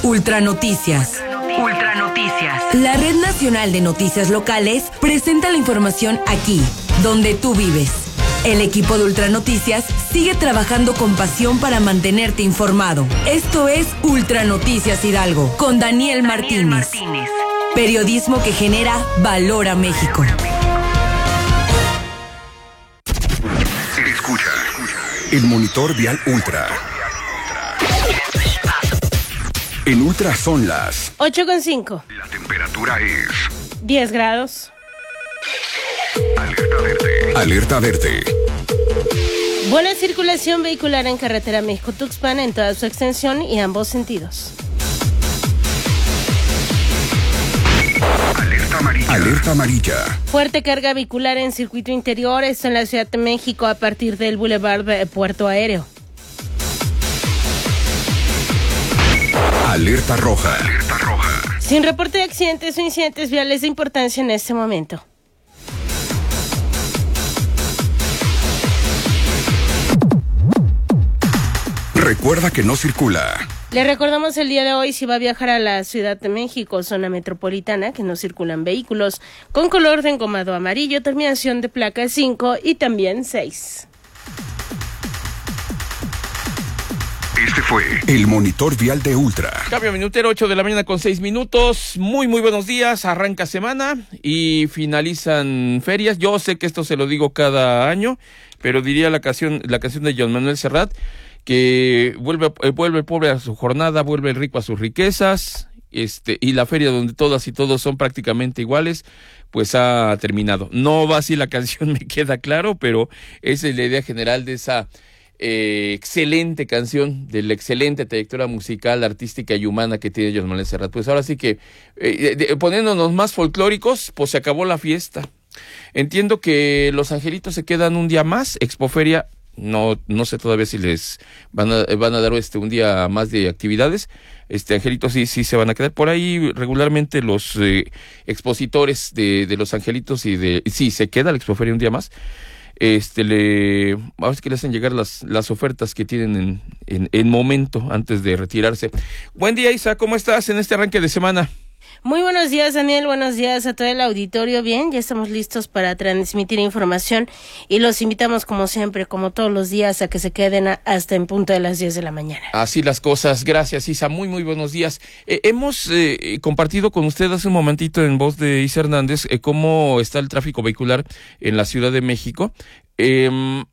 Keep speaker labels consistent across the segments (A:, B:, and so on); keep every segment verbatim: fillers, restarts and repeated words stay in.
A: Ultranoticias. Ultranoticias. La Red Nacional de Noticias Locales presenta la información aquí, donde tú vives. El equipo de Ultranoticias sigue trabajando con pasión para mantenerte informado. Esto es Ultranoticias Hidalgo, con Daniel, Daniel Martínez. Martínez. Periodismo que genera valor a México.
B: Escucha el monitor vial Ultra. En Ultra son las
C: ocho con cinco.
B: La temperatura es
C: diez grados.
B: Alerta verde. Alerta verde.
C: Buena circulación vehicular en carretera México-Tuxpan en toda su extensión y ambos sentidos.
B: Alerta amarilla. Alerta amarilla.
C: Fuerte carga vehicular en circuito interior, esto en la Ciudad de México a partir del Boulevard de Puerto Aéreo.
B: Alerta roja. Alerta roja.
C: Sin reporte de accidentes o incidentes viales de importancia en este momento.
B: Recuerda que no circula.
C: Le recordamos el día de hoy, si va a viajar a la Ciudad de México, zona metropolitana, que no circulan vehículos con color de engomado amarillo, terminación de placa cinco y también seis.
B: Este fue el monitor vial de Ultra.
D: Cambio minutero, ocho de la mañana con seis minutos. Muy, muy buenos días. Arranca semana y finalizan ferias. Yo sé que esto se lo digo cada año, pero diría la canción, la canción de Joan Manuel Serrat, que vuelve, vuelve el pobre a su jornada, vuelve el rico a sus riquezas, este, y la feria donde todas y todos son prácticamente iguales, pues ha terminado. No va así la canción, me queda claro, pero esa es la idea general de esa eh, excelente canción, de la excelente trayectoria musical, artística y humana que tiene Joan Manuel Serrat. Pues ahora sí que, eh, de, poniéndonos más folclóricos, pues se acabó la fiesta. Entiendo que los angelitos se quedan un día más, Expoferia. No, no sé todavía si les van a, van a dar este un día más de actividades. Este, angelitos sí, sí se van a quedar por ahí regularmente los eh, expositores de, de los angelitos y de, sí, se queda la Expoferia un día más. Este, le, a ver que le hacen llegar las, las ofertas que tienen en, en, en momento antes de retirarse. Buen día, Isa, ¿cómo estás en este arranque de semana?
C: Muy buenos días, Daniel, buenos días a todo el auditorio. Bien, ya estamos listos para transmitir información y los invitamos como siempre, como todos los días, a que se queden a, hasta en punto de las diez de la mañana.
D: Así las cosas, gracias Isa, muy muy buenos días. Eh, hemos eh, compartido con usted hace un momentito en voz de Isa Hernández eh, cómo está el tráfico vehicular en la Ciudad de México. Eh,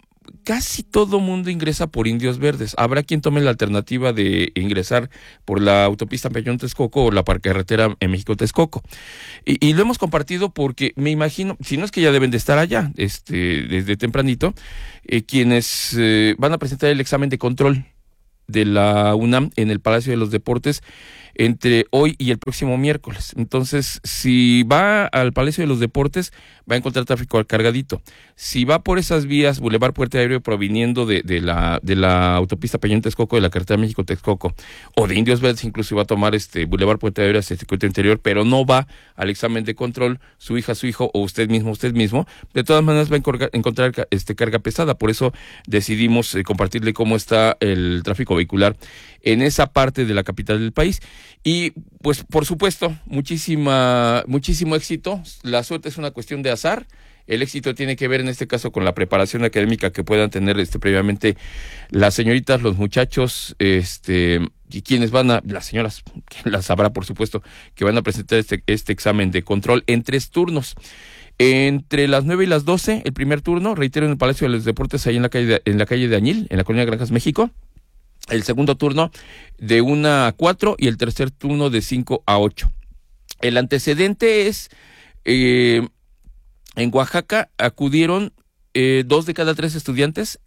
D: Casi todo mundo ingresa por Indios Verdes. Habrá quien tome la alternativa de ingresar por la autopista Peñón-Texcoco o la carretera en México-Texcoco. Y, y lo hemos compartido porque me imagino, si no es que ya deben de estar allá, este, desde tempranito, eh, quienes eh, van a presentar el examen de control de la UNAM en el Palacio de los Deportes entre hoy y el próximo miércoles. Entonces, si va al Palacio de los Deportes, va a encontrar tráfico cargadito. Si va por esas vías, Boulevard Puerto Aéreo, proviniendo de, de la de la autopista Peñón-Texcoco, de la carretera México-Texcoco, o de Indios Verdes, incluso va a tomar este Boulevard Puerto Aéreo hacia el circuito interior, pero no va al examen de control, su hija, su hijo, o usted mismo, usted mismo, de todas maneras va a encontrar este carga pesada. Por eso decidimos eh, compartirle cómo está el tráfico vehicular en esa parte de la capital del país. Y pues por supuesto, muchísima, muchísimo éxito. La suerte es una cuestión de azar. El éxito tiene que ver en este caso con la preparación académica que puedan tener este previamente las señoritas, los muchachos, este y quienes van a, las señoras, que las sabrá por supuesto, que van a presentar este, este examen de control en tres turnos. Entre las nueve y las doce, el primer turno, reitero, en el Palacio de los Deportes, ahí en la calle de, en la calle de Añil, en la colonia Granjas, México. El segundo turno de una a cuatro y el tercer turno de cinco a ocho. El antecedente es, eh, en Oaxaca acudieron eh, dos de cada tres estudiantes.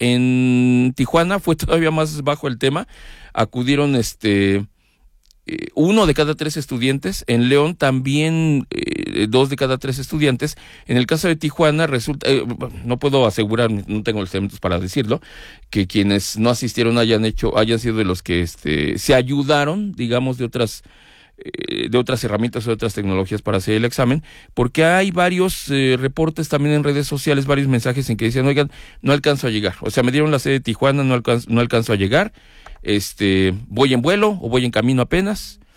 D: En Tijuana fue todavía más bajo el tema, acudieron este eh, uno de cada tres estudiantes. En León también eh, dos de cada tres estudiantes. En el caso de Tijuana resulta, eh, no puedo asegurar, no tengo los elementos para decirlo, que quienes no asistieron hayan hecho, hayan sido de los que este se ayudaron, digamos, de otras eh, de otras herramientas o de otras tecnologías para hacer el examen, porque hay varios eh, reportes también en redes sociales, varios mensajes en que decían, oigan, no alcanzo a llegar, o sea, me dieron la sede de Tijuana, no alcanzo, no alcanzo a llegar, este, voy en vuelo o voy en camino apenas.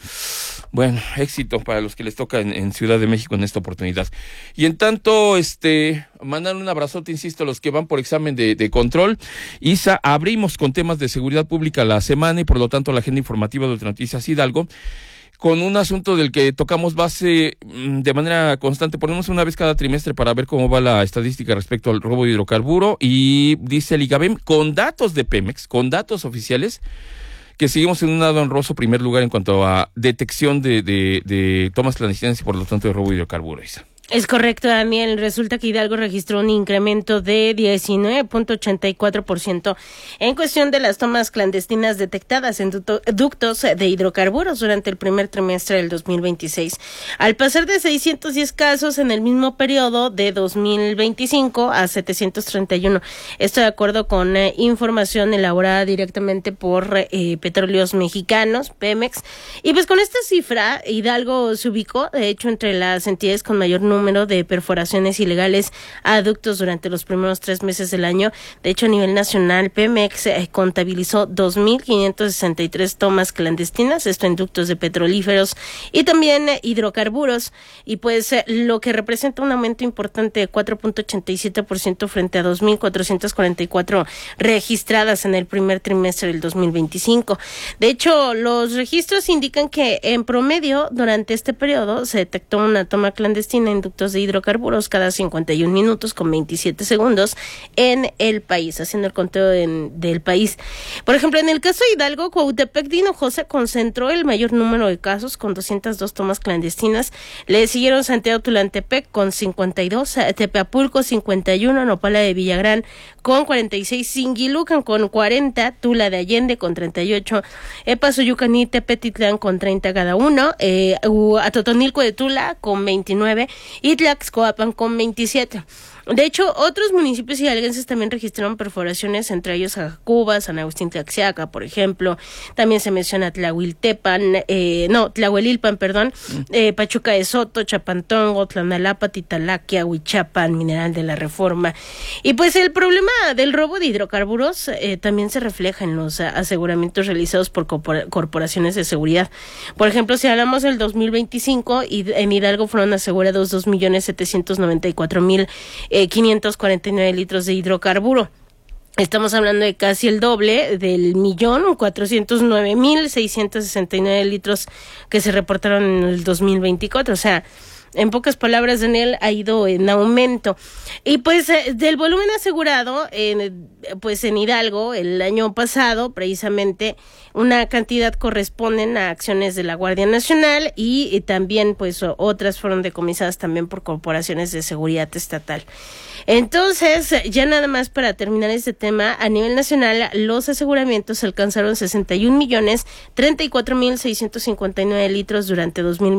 D: Bueno, éxito para los que les toca en, en Ciudad de México en esta oportunidad. Y en tanto, este, mandar un abrazote, insisto, a los que van por examen de, de control. Isa, abrimos con temas de seguridad pública la semana y por lo tanto la agenda informativa de Ultranoticias Hidalgo, con un asunto del que tocamos base de manera constante. Ponemos una vez cada trimestre para ver cómo va la estadística respecto al robo de hidrocarburo, y dice el IGABEM, con datos de Pemex, con datos oficiales, que seguimos en un lado honroso primer lugar en cuanto a detección de, de, de tomas clandestinas y por lo tanto de robo de hidrocarburos.
C: Es correcto, Daniel. Resulta que Hidalgo registró un incremento de diecinueve punto ochenta y cuatro por ciento en cuestión de las tomas clandestinas detectadas en ductos de hidrocarburos durante el primer trimestre del dos mil veintiséis, al pasar de seiscientos diez casos en el mismo periodo de dos mil veinticinco a setecientos treinta y uno. Esto de acuerdo con eh, información elaborada directamente por eh, Petróleos Mexicanos, Pemex. Y pues con esta cifra, Hidalgo se ubicó, de hecho, entre las entidades con mayor número número de perforaciones ilegales a ductos durante los primeros tres meses del año. De hecho, a nivel nacional, Pemex eh, contabilizó dos mil quinientas sesenta y tres tomas clandestinas, esto en ductos de petrolíferos y también eh, hidrocarburos, y pues eh, lo que representa un aumento importante de cuatro punto ochenta y siete por ciento frente a dos mil cuatrocientas cuarenta y cuatro registradas en el primer trimestre del dos mil veinticinco. De hecho, los registros indican que en promedio durante este periodo se detectó una toma clandestina en ductos de hidrocarburos cada cincuenta y un minutos con veintisiete segundos en el país, haciendo el conteo en, del país. Por ejemplo, en el caso de Hidalgo, Cuautepec de Hinojosa concentró el mayor número de casos con doscientas dos tomas clandestinas. Le siguieron Santiago Tulantepec con cincuenta y dos, Tepapulco cincuenta y uno, Nopala de Villagrán con cuarenta y seis, Singilucan con cuarenta, Tula de Allende con treinta y ocho, Epazuyucan y Tepetitlán con treinta cada uno, eh, Atotonilco de Tula con veintinueve y Tlaxcoapan con veintisiete. De hecho, otros municipios hidalguenses también registraron perforaciones, entre ellos Ajacuba, San Agustín Tlaxiaca, por ejemplo. También se menciona Tlahuiltepan, eh, no, Tlahuelilpan, perdón, eh, Pachuca de Soto, Chapantongo, Tlanalapa, Titalaquia, Huichapan, Mineral de la Reforma. Y pues el problema del robo de hidrocarburos eh, también se refleja en los aseguramientos realizados por corpora- corporaciones de seguridad. Por ejemplo, si hablamos del dos mil veinticinco, y en Hidalgo fueron asegurados dos millones setecientos noventa y cuatro mil Eh, quinientos cuarenta y nueve litros de hidrocarburo. Estamos hablando de casi el doble del millón cuatrocientos nueve mil seiscientos sesenta y nueve litros que se reportaron en el dos mil veinticuatro. O sea, en pocas palabras, Daniel, ha ido en aumento. Y pues eh, del volumen asegurado, eh, pues en Hidalgo, el año pasado, precisamente, una cantidad corresponden a acciones de la Guardia Nacional y, y también, pues, otras fueron decomisadas también por corporaciones de seguridad estatal. Entonces, ya nada más para terminar este tema, a nivel nacional, los aseguramientos alcanzaron sesenta y un millones treinta y cuatro mil seiscientos cincuenta y nueve litros durante dos mil